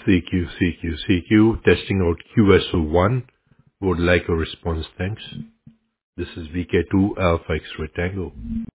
CQ, CQ, CQ, testing out QSO1. Would like a response, thanks. This is VK2 Alpha X-Ray Tango.